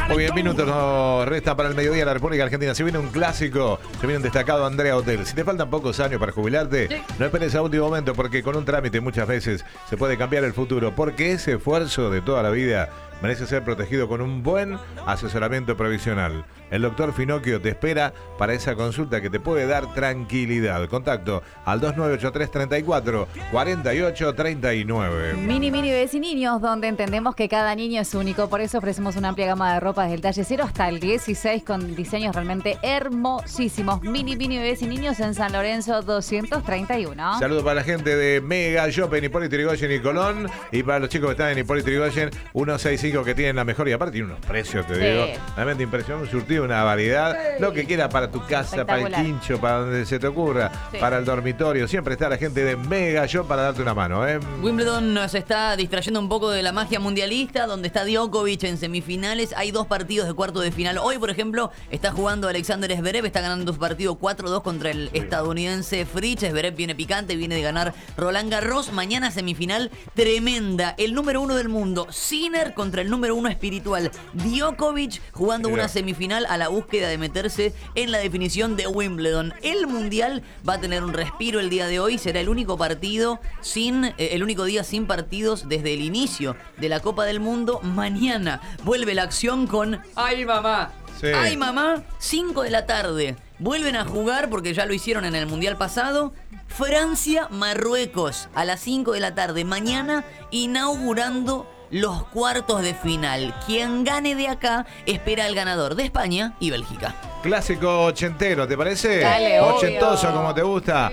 Muy bien, minutos nos resta para el mediodía en la República Argentina. Se viene un clásico, se viene un destacado Andrea Hotel. Si te faltan pocos años para jubilarte, no esperes a último momento, porque con un trámite muchas veces se puede cambiar el futuro. Porque ese esfuerzo de toda la vida merece ser protegido con un buen asesoramiento previsional. El doctor Finocchio te espera para esa consulta que te puede dar tranquilidad. Contacto al 2983 34 48 39. Mini Bebés y Niños, donde entendemos que cada niño es único. Por eso ofrecemos una amplia gama de ropa desde el talle 0 hasta el 16 con diseños realmente hermosísimos. Mini Bebés y Niños en San Lorenzo 231. Saludos para la gente de Mega Shop en Hipólito Yrigoyen y Colón. Y para los chicos que están en Hipólito Yrigoyen, 165 que tienen la mejor. Y aparte tiene unos precios, te digo, realmente impresionante. Un surtido, una variedad. Lo que quieras para tu casa, para el quincho, para donde se te ocurra, para el dormitorio. Siempre está la gente de Mega Shop para darte una mano, Wimbledon nos está distrayendo un poco de la magia mundialista, donde está Djokovic en semifinales. Hay 2 partidos de cuarto de final. Hoy, por ejemplo, está jugando Alexander Zverev, está ganando su partido 4-2 contra el estadounidense Fritz. Zverev viene picante, viene de ganar Roland Garros. Mañana semifinal tremenda. El número 1 del mundo, Sinner, contra el número 1 espiritual, Djokovic, jugando una semifinal a la búsqueda de meterse en la definición de Wimbledon. El mundial va a tener un respiro el día de hoy. Será el único partido el único día sin partidos desde el inicio de la Copa del Mundo. Mañana vuelve la acción con ¡ay, mamá! Sí. ¡Ay, mamá! 5 de la tarde. Vuelven a jugar, porque ya lo hicieron en el mundial pasado, Francia-Marruecos a las 5 de la tarde. Mañana inaugurando los cuartos de final. Quien gane de acá espera al ganador de España y Bélgica. Clásico ochentero, ¿te parece? Dale, ochentoso, obvio. como te gusta.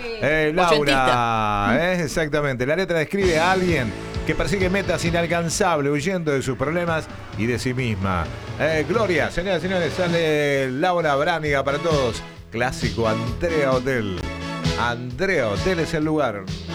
Laura, exactamente. La letra describe a alguien que persigue metas inalcanzables, huyendo de sus problemas y de sí misma. Gloria, señoras y señores, sale Laura Braniga para todos. Clásico Andrea Hotel. Andrea Hotel es el lugar.